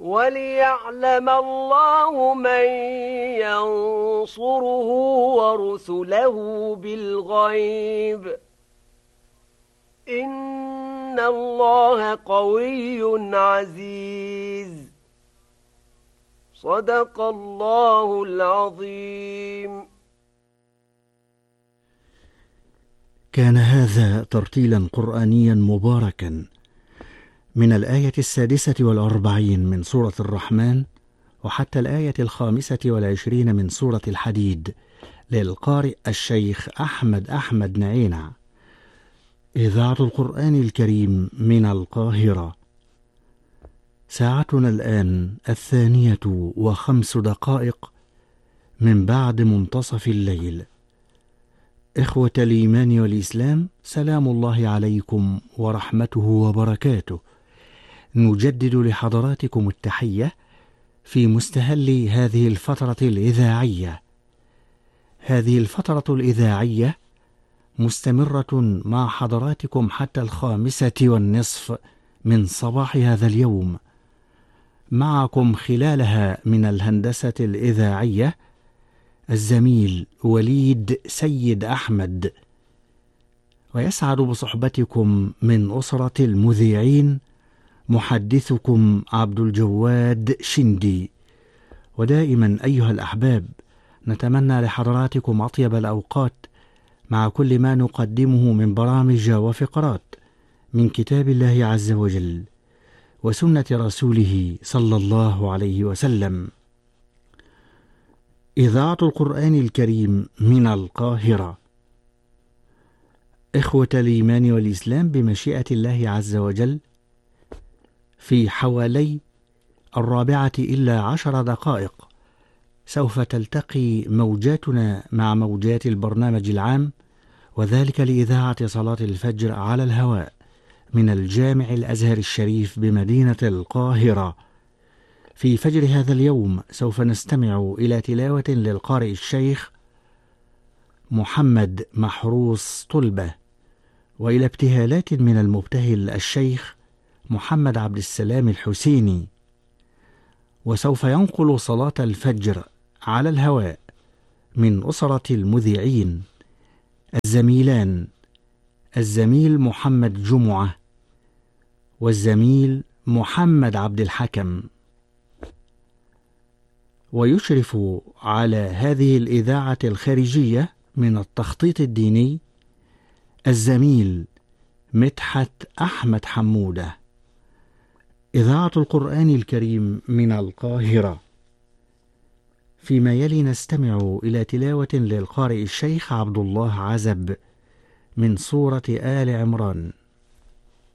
وليعلم الله من ينصره ورسله بالغيب إن الله قوي عزيز. صدق الله العظيم. كان هذا ترتيلا قرآنيا مباركا من الآية 46 من سورة الرحمن وحتى الآية 25 من سورة الحديد للقارئ الشيخ أحمد نعينع. إذاعة القرآن الكريم من القاهرة. ساعتنا الآن 2:05 من بعد منتصف الليل. إخوة الإيمان والإسلام، سلام الله عليكم ورحمته وبركاته. نجدد لحضراتكم التحية في مستهل هذه الفترة الإذاعية. هذه الفترة الإذاعية مستمرة مع حضراتكم حتى 5:30 من صباح هذا اليوم. معكم خلالها من الهندسة الإذاعية الزميل وليد سيد أحمد، ويسعد بصحبتكم من أسرة المذيعين محدثكم عبد الجواد شندي. ودائما أيها الأحباب نتمنى لحضراتكم أطيب الأوقات مع كل ما نقدمه من برامج وفقرات من كتاب الله عز وجل وسنة رسوله صلى الله عليه وسلم. إذاعة القرآن الكريم من القاهرة. إخوة الإيمان والإسلام، بمشيئة الله عز وجل في حوالي 4:10 سوف تلتقي موجاتنا مع موجات البرنامج العام، وذلك لإذاعة صلاة الفجر على الهواء من الجامع الأزهر الشريف بمدينة القاهرة. في فجر هذا اليوم سوف نستمع إلى تلاوة للقارئ الشيخ محمد محروس طلبة، وإلى ابتهالات من المبتهل الشيخ محمد عبد السلام الحسيني. وسوف ينقل صلاة الفجر على الهواء من أسرة المذيعين الزميلان الزميل محمد جمعة والزميل محمد عبد الحكم. ويشرف على هذه الإذاعة الخارجية من التخطيط الديني الزميل مدحت أحمد حمودة. إذاعة القرآن الكريم من القاهرة. فيما يلي نستمع إلى تلاوة للقارئ الشيخ عبد الله عزب من سورة آل عمران.